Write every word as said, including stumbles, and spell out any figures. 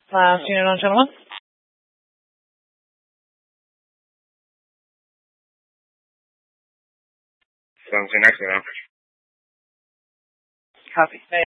Last unit on gentlemen. Sounds next now. Copy.